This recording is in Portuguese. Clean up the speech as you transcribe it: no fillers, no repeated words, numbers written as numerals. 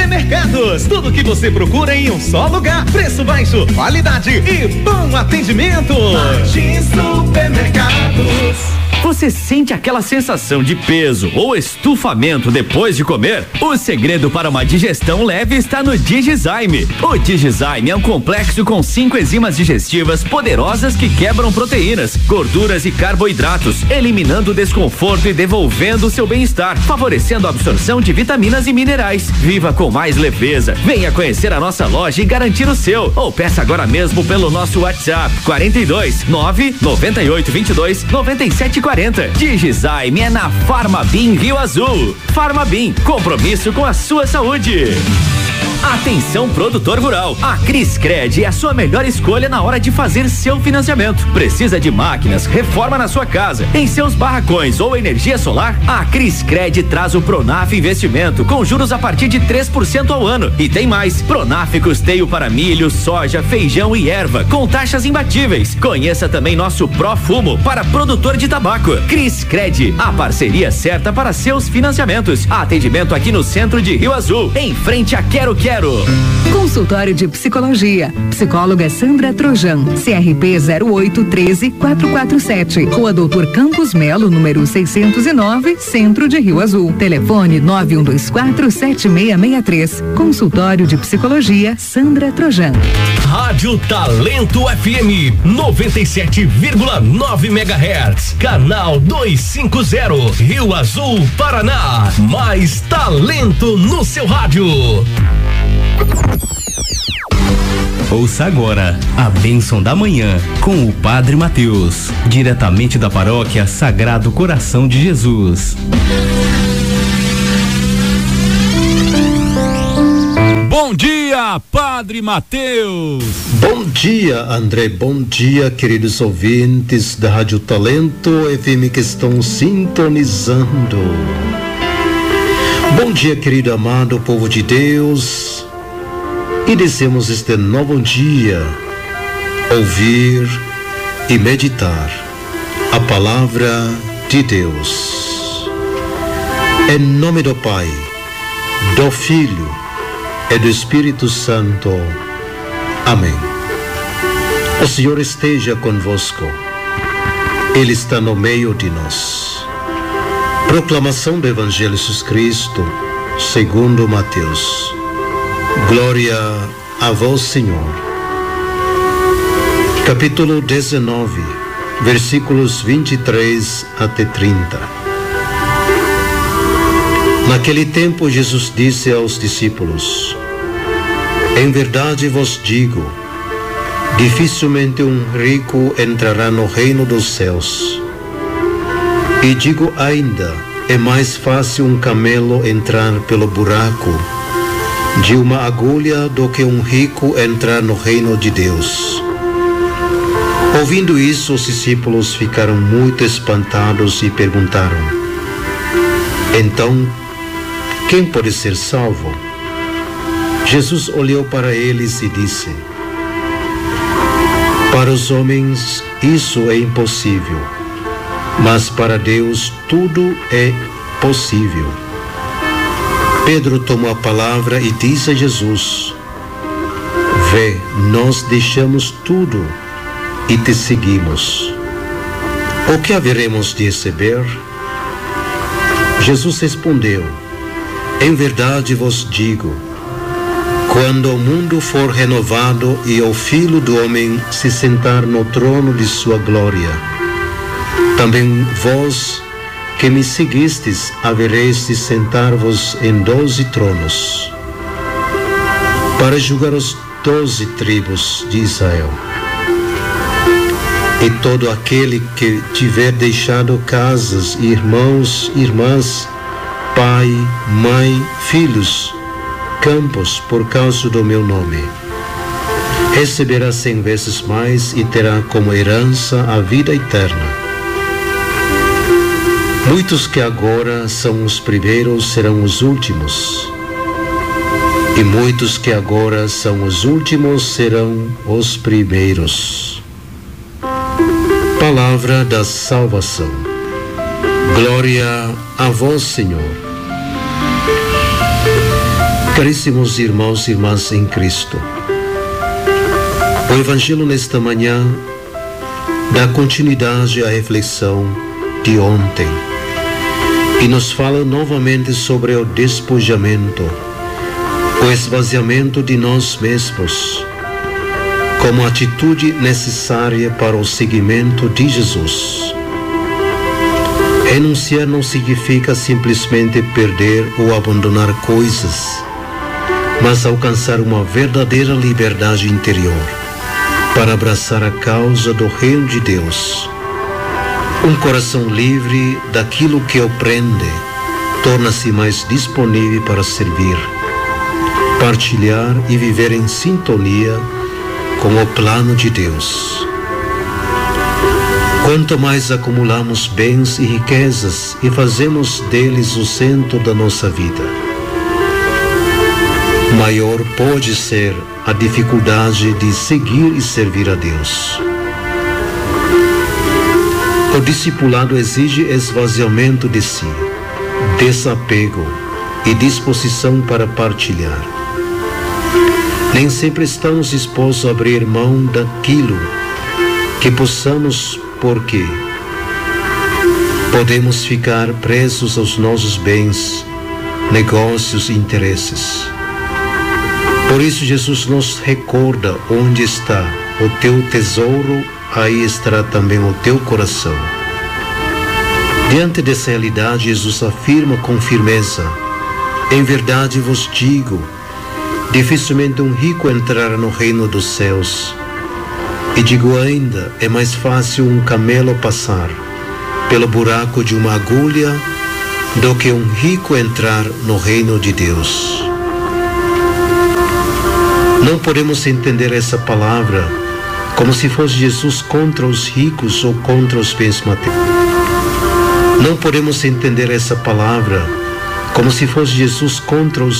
Supermercados, tudo que você procura em um só lugar, preço baixo, qualidade e bom atendimento. Martins Supermercados. Você sente aquela sensação de peso ou estufamento depois de comer? O segredo para uma digestão leve está no Digizyme. O Digizyme é um complexo com 5 enzimas digestivas poderosas que quebram proteínas, gorduras e carboidratos, eliminando o desconforto e devolvendo o seu bem-estar, favorecendo a absorção de vitaminas e minerais. Viva com mais leveza. Venha conhecer a nossa loja e garantir o seu. Ou peça agora mesmo pelo nosso WhatsApp 42 998 22 97 40. Digizyme é na Farmabim Rio Azul. Farmabim, compromisso com a sua saúde. Atenção, produtor rural, a Criscred é a sua melhor escolha na hora de fazer seu financiamento. Precisa de máquinas, reforma na sua casa, em seus barracões ou energia solar? A Criscred traz o Pronaf Investimento com juros a partir de 3% ao ano. E tem mais, Pronaf custeio para milho, soja, feijão e erva, com taxas imbatíveis. Conheça também nosso Profumo para produtor de tabaco. Criscred, a parceria certa para seus financiamentos. Atendimento aqui no centro de Rio Azul, em frente a Quero. Consultório de Psicologia. Psicóloga Sandra Trojan. CRP 0813447. Rua Doutor Campos Melo, número 609, Centro de Rio Azul. Telefone 91247663. Consultório de Psicologia Sandra Trojan. Rádio Talento FM 97,9 MHz. Canal 250. Rio Azul, Paraná. Mais talento no seu rádio. Ouça agora a bênção da manhã com o Padre Mateus, diretamente da paróquia Sagrado Coração de Jesus. Bom dia, Padre Mateus. Bom dia, André. Bom dia, queridos ouvintes da Rádio Talento FM que estão sintonizando. Bom dia, querido amado povo de Deus. E desejamos este novo dia ouvir e meditar a palavra de Deus. Em nome do Pai, do Filho e do Espírito Santo. Amém. O Senhor esteja convosco. Ele está no meio de nós. Proclamação do Evangelho de Jesus Cristo, segundo Mateus. Glória a vós, Senhor. Capítulo 19, versículos 23 até 30. Naquele tempo, Jesus disse aos discípulos: em verdade vos digo, dificilmente um rico entrará no reino dos céus. E digo ainda, é mais fácil um camelo entrar pelo buraco de uma agulha do que um rico entrar no reino de Deus. Ouvindo isso, os discípulos ficaram muito espantados e perguntaram: então, quem pode ser salvo? Jesus olhou para eles e disse: para os homens isso é impossível, mas para Deus tudo é possível. Pedro tomou a palavra e disse a Jesus: vê, nós deixamos tudo e te seguimos. O que haveremos de receber? Jesus respondeu: em verdade vos digo, quando o mundo for renovado e o Filho do Homem se sentar no trono de sua glória, também vós que me seguistes, havereis de sentar-vos em 12 tronos, para julgar os 12 tribos de Israel. E todo aquele que tiver deixado casas, irmãos, irmãs, pai, mãe, filhos, campos, por causa do meu nome, receberá 100 vezes mais e terá como herança a vida eterna. Muitos que agora são os primeiros serão os últimos, e muitos que agora são os últimos serão os primeiros. Palavra da salvação. Glória a vós, Senhor. Caríssimos irmãos e irmãs em Cristo, o Evangelho nesta manhã dá continuidade à reflexão de ontem e nos fala novamente sobre o despojamento, o esvaziamento de nós mesmos, como atitude necessária para o seguimento de Jesus. Renunciar não significa simplesmente perder ou abandonar coisas, mas alcançar uma verdadeira liberdade interior para abraçar a causa do reino de Deus. Um coração livre daquilo que o prende torna-se mais disponível para servir, partilhar e viver em sintonia com o plano de Deus. Quanto mais acumulamos bens e riquezas e fazemos deles o centro da nossa vida, maior pode ser a dificuldade de seguir e servir a Deus. O discipulado exige esvaziamento de si, desapego e disposição para partilhar. Nem sempre estamos dispostos a abrir mão daquilo que possamos, porque podemos ficar presos aos nossos bens, negócios e interesses. Por isso Jesus nos recorda: onde está o teu tesouro, aí estará também o teu coração. Diante dessa realidade, Jesus afirma com firmeza: em verdade vos digo, dificilmente um rico entrará no reino dos céus. E digo ainda, é mais fácil um camelo passar pelo buraco de uma agulha do que um rico entrar no reino de Deus. Não podemos entender essa palavra como se fosse Jesus contra os ricos ou contra os bens materiais. Não podemos entender essa palavra como se fosse Jesus contra os